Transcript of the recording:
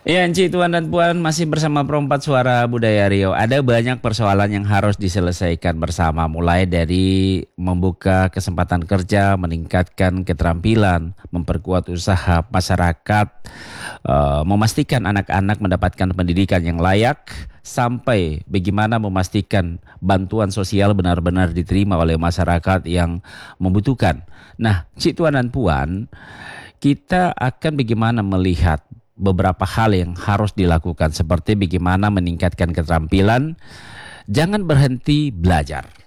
Ya, Ci, Tuan dan Puan masih bersama Perempat Suara Budaya Riau. Ada banyak persoalan yang harus diselesaikan bersama, mulai dari membuka kesempatan kerja, meningkatkan keterampilan, memperkuat usaha masyarakat, memastikan anak-anak mendapatkan pendidikan yang layak, sampai bagaimana memastikan bantuan sosial benar-benar diterima oleh masyarakat yang membutuhkan. Nah, Cik Tuan dan Puan, kita akan bagaimana melihat beberapa hal yang harus dilakukan seperti bagaimana meningkatkan keterampilan, jangan berhenti belajar.